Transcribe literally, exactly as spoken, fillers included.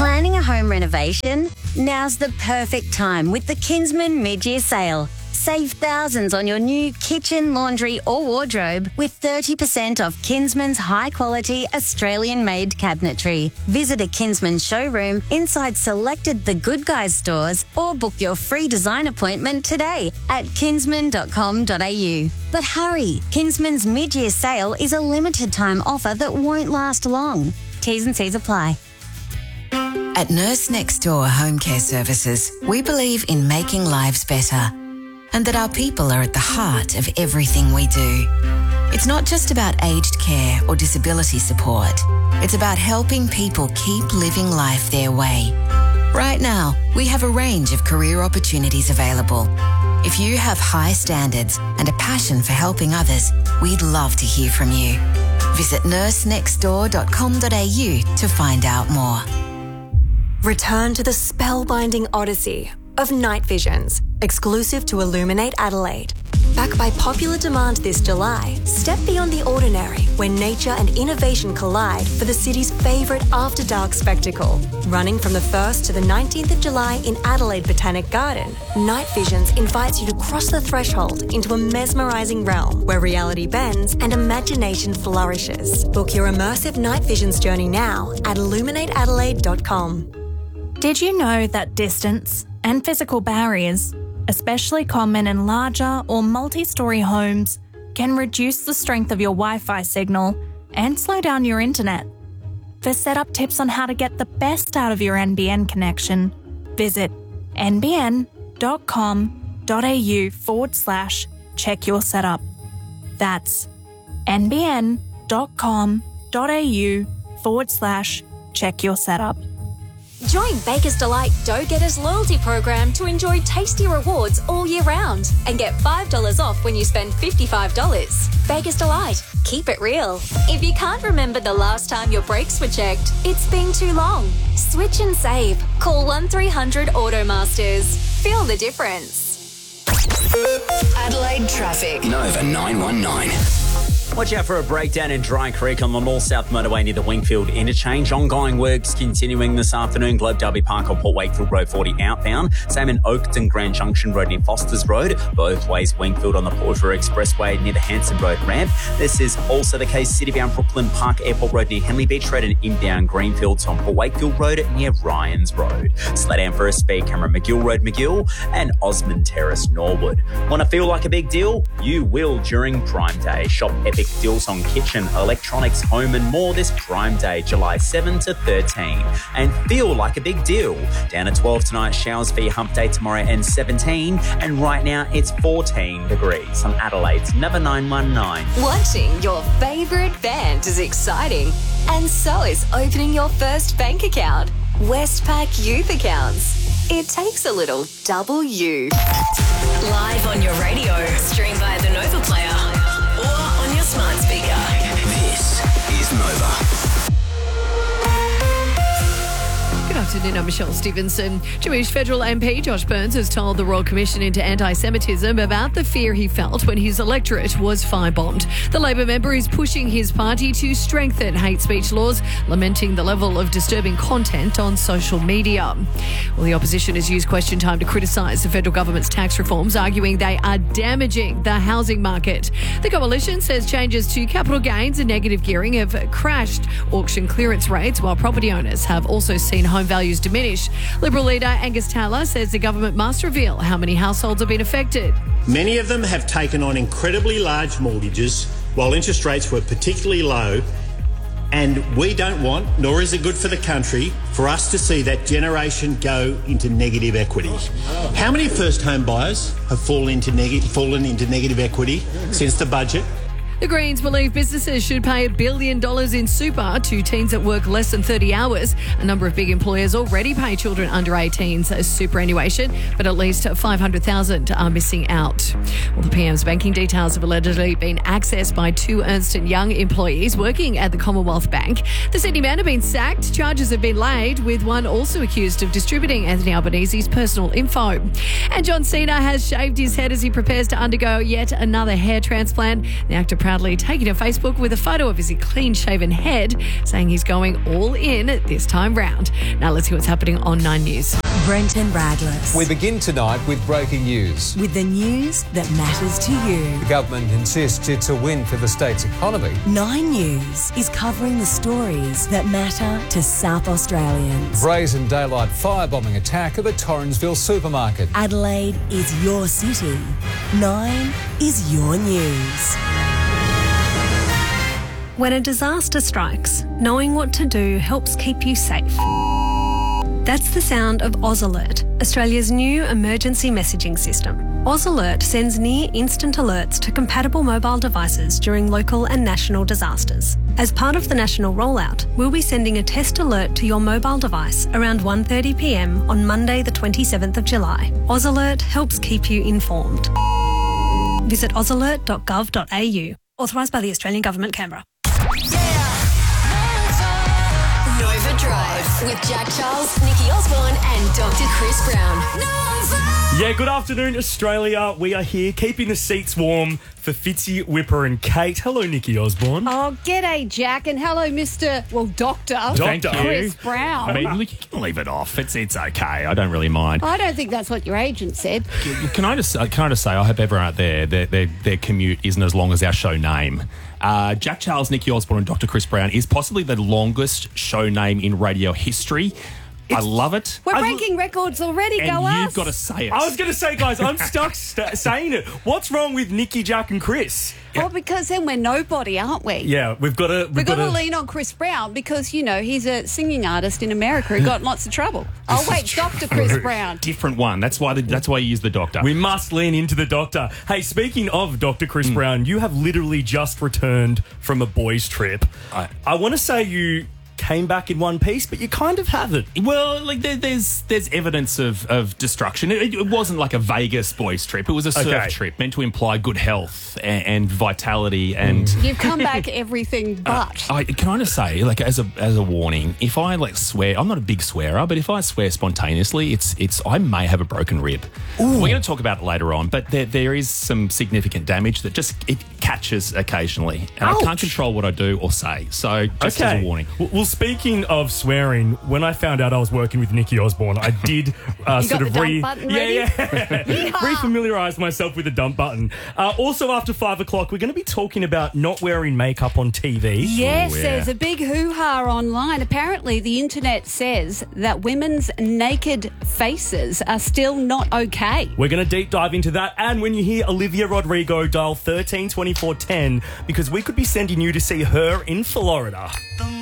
Planning a home renovation? Now's the perfect time with the Kinsman mid-year sale. Save thousands on your new kitchen, laundry or wardrobe with thirty percent off Kinsman's high-quality Australian-made cabinetry. Visit a Kinsman showroom inside selected The Good Guys stores or book your free design appointment today at kinsman dot com dot a u. But hurry, Kinsman's mid-year sale is a limited-time offer that won't last long. T's and C's apply. At Nurse Next Door Home Care Services, we believe in making lives better, and that our people are at the heart of everything we do. It's not just about aged care or disability support. It's about helping people keep living life their way. Right now, we have a range of career opportunities available. If you have high standards and a passion for helping others, we'd love to hear from you. Visit nurse next door dot com dot a u to find out more. Return to the spellbinding odyssey of Night Visions, exclusive to Illuminate Adelaide. Back by popular demand this July, step beyond the ordinary when nature and innovation collide for the city's favourite after-dark spectacle. Running from the first to the nineteenth of July in Adelaide Botanic Garden, Night Visions invites you to cross the threshold into a mesmerising realm where reality bends and imagination flourishes. Book your immersive Night Visions journey now at illuminate adelaide dot com. Did you know that distance and physical barriers, especially common in larger or multi-storey homes, can reduce the strength of your Wi-Fi signal and slow down your internet? For setup tips on how to get the best out of your N B N connection, visit nbn dot com dot a u forward slash check your setup. That's nbn dot com dot a u forward slash check your setup. Join Baker's Delight Dough Getters loyalty program to enjoy tasty rewards all year round and get five dollars off when you spend fifty-five dollars. Baker's Delight. Keep it real. If you can't remember the last time your brakes were checked, it's been too long. Switch and save. Call one three hundred Automasters. Feel the difference. Adelaide traffic. Nova nine one nine. Watch out for a breakdown in Dry Creek on the North-South motorway near the Wingfield interchange. Ongoing works continuing this afternoon. Globe Derby Park on Port Wakefield Road forty outbound. Same in Oakton Grand Junction Road near Foster's Road. Both ways Wingfield on the Port River Expressway near the Hanson Road ramp. This is also the case citybound Brooklyn Park Airport Road near Henley Beach Road and inbound Greenfields on Port Wakefield Road near Ryans Road. Slow down for a speed camera McGill Road McGill and Osmond Terrace Norwood. Want to feel like a big deal? You will during Prime Day. Shop Epic deals on kitchen, electronics, home and more this Prime Day, July seventh to thirteenth. And feel like a big deal. Down at twelve tonight, showers for your hump day tomorrow and seventeen. And right now it's fourteen degrees on Adelaide's Nova nine one nine. Watching your favourite band is exciting. And so is opening your first bank account. Westpac Youth Accounts. It takes a little W. Live on your radio, stream via the Nova Player, or on your smart speaker. This is Nova. Good afternoon, I'm Michelle Stevenson. Jewish federal M P Josh Burns has told the Royal Commission into Anti-Semitism about the fear he felt when his electorate was firebombed. The Labor member is pushing his party to strengthen hate speech laws, lamenting the level of disturbing content on social media. Well, the opposition has used question time to criticise the federal government's tax reforms, arguing they are damaging the housing market. The coalition says changes to capital gains and negative gearing have crashed auction clearance rates, while property owners have also seen home values diminish. Liberal leader Angus Taylor says the government must reveal how many households have been affected. Many of them have taken on incredibly large mortgages while interest rates were particularly low, and we don't want, nor is it good for the country, for us to see that generation go into negative equity. How many first home buyers have fallen into, neg- fallen into negative equity since the budget? The Greens believe businesses should pay a billion dollars in super to teens that work less than thirty hours. A number of big employers already pay children under eighteens as superannuation, but at least five hundred thousand are missing out. Well, the P M's banking details have allegedly been accessed by two Ernst and Young employees working at the Commonwealth Bank. The Sydney man had been sacked. Charges have been laid, with one also accused of distributing Anthony Albanese's personal info. And John Cena has shaved his head as he prepares to undergo yet another hair transplant. The actor proudly taking to Facebook with a photo of his clean-shaven head, saying he's going all in this time round. Now let's see what's happening on Nine News. Brenton Radless. We begin tonight with breaking news. With the news that matters to you. The government insists it's a win for the state's economy. Nine News is covering the stories that matter to South Australians. Brazen daylight firebombing attack at the Torrensville supermarket. Adelaide is your city. Nine is your news. When a disaster strikes, knowing what to do helps keep you safe. That's the sound of Oz Alert, Australia's new emergency messaging system. Oz Alert sends near-instant alerts to compatible mobile devices during local and national disasters. As part of the national rollout, we'll be sending a test alert to your mobile device around one thirty p m on Monday the twenty-seventh of July. Oz Alert helps keep you informed. Visit oz alert dot gov dot a u. Authorised by the Australian Government, Canberra. Nova Drive with Jack Charles, Nikki Osborne and Doctor Chris Brown. Yeah, good afternoon, Australia. We are here keeping the seats warm for Fitzy, Whipper and Kate. Hello, Nikki Osborne. Oh, g'day, Jack, and hello, Mister Well, Doctor Thank Chris you. Brown. I mean, look, you can leave it off. It's it's okay. I don't really mind. I don't think that's what your agent said. Can I just can I just say I hope everyone out there their their, their commute isn't as long as our show name. Uh, Jack Charles, Nikki Osborne and Doctor Chris Brown is possibly the longest show name in radio history. It's, I love it. We're I, breaking records already, and go us. You've got to say it. I was going to say, guys, I'm stuck st- saying it. What's wrong with Nikki, Jack and Chris? Well, because then we're nobody, aren't we? Yeah, we've got to... We've, we've got, got to lean on Chris Brown because, you know, he's a singing artist in America who got in lots of trouble. Oh, wait, Doctor Chris Brown. Different one. That's why the, that's why you use the doctor. We must lean into the doctor. Hey, speaking of Doctor Chris mm. Brown, you have literally just returned from a boys' trip. I, I want to say you... came back in one piece, but you kind of haven't. Well, like there, there's there's evidence of, of destruction. It, it wasn't like a Vegas boys trip. It was a surf okay. trip meant to imply good health and, and vitality. And mm. you've come back everything but. Uh, I can I just say, like as a as a warning, if I like swear, I'm not a big swearer, but if I swear spontaneously, it's it's I may have a broken rib. Ooh. We're going to talk about it later on, but there there is some significant damage that just it catches occasionally, and Ouch. I can't control what I do or say. So just okay. as a warning. Well, speaking of swearing, when I found out I was working with Nikki Osborne, I did uh, sort of re yeah yeah re-familiarise myself with the dump button. Uh, also, after five o'clock, we're going to be talking about not wearing makeup on T V. Yes, Ooh, yeah. there's a big hoo-ha online. Apparently, the internet says that women's naked faces are still not okay. We're going to deep dive into that, and when you hear Olivia Rodrigo, dial thirteen twenty-four ten because we could be sending you to see her in Florida.